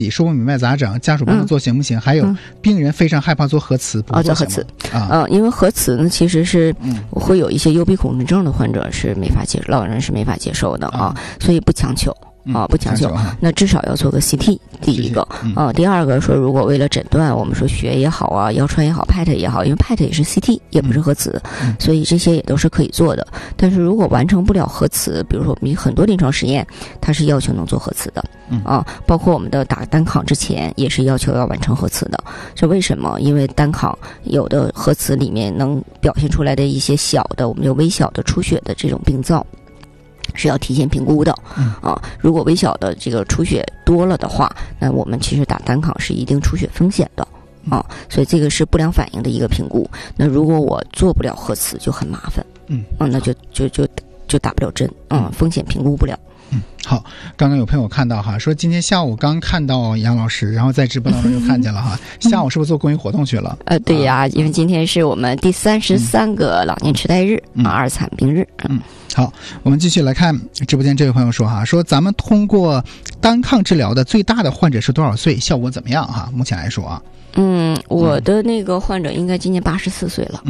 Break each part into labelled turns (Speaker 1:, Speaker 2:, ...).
Speaker 1: 说不明白咋整，家属帮他做行不行？还有病人非常害怕做核磁，不做
Speaker 2: 核磁因为核磁呢其实是会有一些幽闭恐惧症的患者是没法接受，老人是没法接受的所以不强求。不强求，那至少要做个 CT， 第一个第二个说，如果为了诊断，我们说血也好啊，腰穿也好，PET 也好，因为 PET 也是 CT， 也不是核磁，所以这些也都是可以做的。但是如果完成不了核磁，比如说我们很多临床实验，它是要求能做核磁的包括我们的打单抗之前也是要求要完成核磁的。这为什么？因为单抗有的核磁里面能表现出来的一些小的，我们就微小的出血的这种病灶。是要提前评估的如果微小的这个出血多了的话，那我们其实打单抗是一定出血风险的所以这个是不良反应的一个评估。那如果我做不了核磁就很麻烦那就打不了针风险评估不了。
Speaker 1: 好，刚刚有朋友看到说今天下午刚看到杨老师，然后在直播当中又看见了下午是不是做公益活动去了？
Speaker 2: 对呀，因为今天是我们第33个老年痴呆日阿尔茨海默病日。
Speaker 1: 好，我们继续来看直播间这位朋友说咱们通过单抗治疗的最大的患者是多少岁？效果怎么样目前来说
Speaker 2: 我的那个患者应该今年84岁了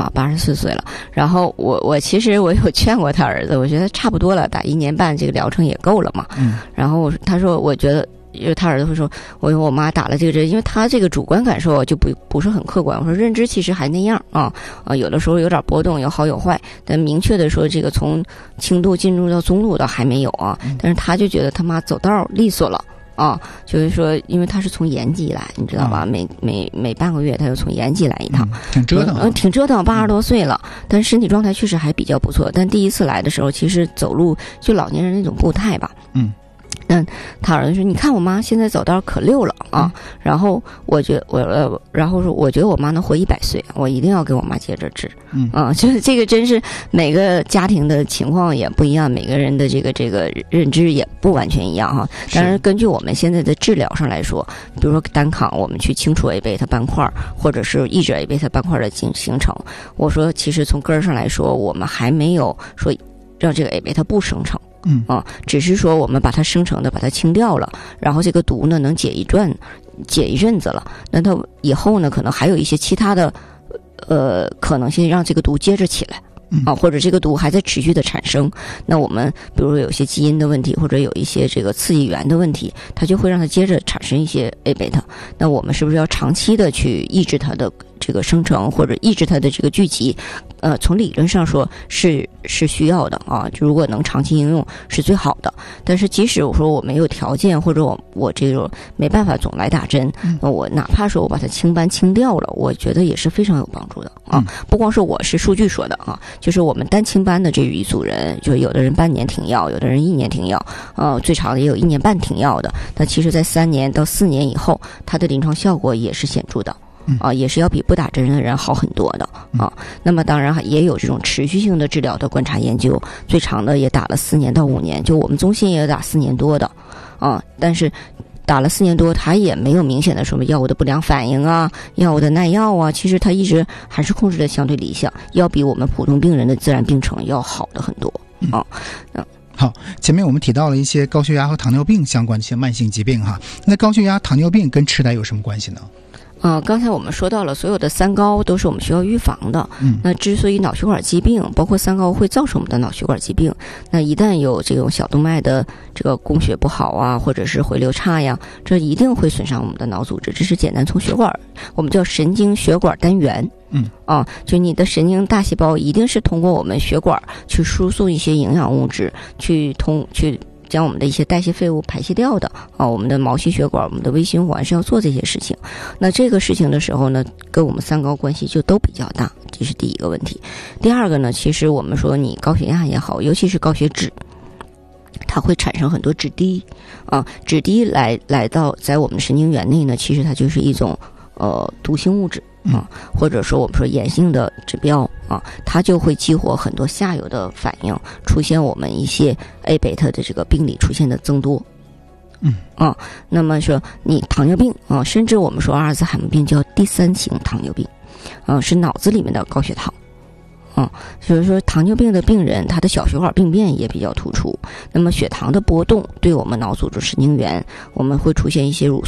Speaker 2: 84岁了。然后我其实我有劝过他儿子，我觉得差不多了，打1年半这个疗程也够了嘛然后他说我觉得，因为他儿子会说，我妈打了这个针，因为他这个主观感受就不是很客观。我说认知其实还那样有的时候有点波动，有好有坏，但明确的说这个从轻度进入到中度的还没有但是他就觉得他妈走道利索了就是说，因为他是从延吉来，你知道吧？每半个月他就从延吉来一趟，
Speaker 1: 挺折腾
Speaker 2: 挺折腾，80多岁了，但是身体状态确实还比较不错。但第一次来的时候，其实走路就老年人那种步态吧，他儿子说：“你看我妈现在走道可溜了然后我觉得我妈能活100岁，我一定要给我妈接着治。就是这个真是每个家庭的情况也不一样，每个人的这个认知也不完全一样当然，根据我们现在的治疗上来说，比如说单抗，我们去清除 A 贝塔斑块，或者是抑制 A 贝塔斑块的形成。我说，其实从根儿上来说，我们还没有说让这个 A 贝塔不生成。只是说我们把它生成的把它清掉了，然后这个毒呢能解一阵子了，那它以后呢可能还有一些其他的可能性让这个毒接着起来或者这个毒还在持续的产生。那我们比如说有一些基因的问题，或者有一些这个刺激源的问题，它就会让它接着产生一些 A 贝塔。那我们是不是要长期的去抑制它的这个生成，或者抑制它的这个聚集？从理论上说是需要的就如果能长期应用是最好的。但是即使我说我没有条件，或者我这种没办法总来打针，我哪怕说我把它清斑清掉了，我觉得也是非常有帮助的不光是我是数据说的就是我们单清斑的这一组人，就有的人半年停药，有的人1年停药最长的也有1年半停药的。但其实在3年到4年以后，它的临床效果也是显著的也是要比不打针的人好很多的那么当然也有这种持续性的治疗的观察研究，最长的也打了4年到5年，就我们中心也打4年多的但是打了4年多，它也没有明显的什么药物的不良反应药物的耐药其实它一直还是控制的相对理想，要比我们普通病人的自然病程要好的很多
Speaker 1: 好，前面我们提到了一些高血压和糖尿病相关的一些慢性疾病那高血压、糖尿病跟痴呆有什么关系呢？
Speaker 2: 刚才我们说到了，所有的三高都是我们需要预防的。那之所以脑血管疾病，包括三高会造成我们的脑血管疾病，那一旦有这种小动脉的这个供血不好或者是回流差呀，这一定会损伤我们的脑组织。这是简单从血管，我们叫神经血管单元。就你的神经大细胞一定是通过我们血管去输送一些营养物质，去将我们的一些代谢废物排泄掉的我们的毛细血管、我们的微循环是要做这些事情。那这个事情的时候呢，跟我们三高关系就都比较大，这是第一个问题。第二个呢，其实我们说你高血压也好，尤其是高血脂，它会产生很多脂滴脂滴来到在我们的神经元内呢，其实它就是一种毒性物质或者说我们说炎性的指标它就会激活很多下游的反应，出现我们一些 A 贝塔的这个病理出现的增多。那么说你糖尿病甚至我们说阿尔兹海默病叫第3型糖尿病是脑子里面的高血糖。所以说糖尿病的病人他的小血管病变也比较突出，那么血糖的波动对我们脑组织神经元我们会出现一些乳